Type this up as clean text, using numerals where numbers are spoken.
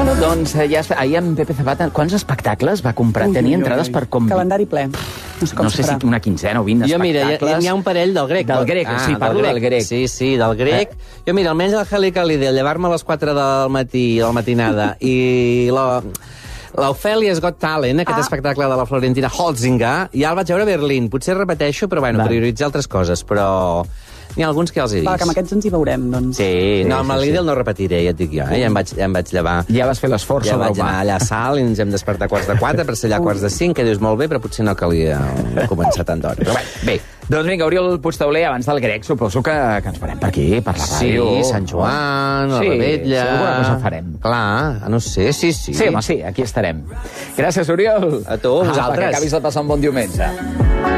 Bueno, doncs ahir amb Pepe Zapata, quants espectacles va comprar? Tenia entrades per com... Calendari ple. No sé si una quinzena o 20 espectacles. Jo, mira, hi ha un parell del grec. Del grec, sí, parlo del grec. Sí, del grec. Jo, mira, almenys el Helical de llevar-me a les 4 del matí, de la matinada, i l'Ofelia's Got Talent, aquest espectacle de la Florentina Holzinger, ja el vaig veure a Berlín. Potser repeteixo, però bueno, prioritzar altres coses, però... N'hi ha alguns que ja els he vist. Que amb aquests ens hi veurem, doncs. Sí, no, amb l'Idel no repetiré, ja et dic jo, ja em vaig llevar. Ja vas fer l'esforç ja sobre vaig anar allà a Salt i ens hem despertat a 4:45 per ser allà a 4:45, que dius molt bé, però potser no calia començar tant d'hora. Però bé. Doncs vinga, Oriol Puigtauler, abans del grec, suposo que ens farem per aquí, per la ràdio. Sí, Sant Joan, la Rebetlla... Sí, alguna cosa farem. Clar, no sé, sí. Sí, home, sí, aquí estarem. Gràcies, Oriol. A tu, vosaltres. Que acabis de passar un bon diumenge.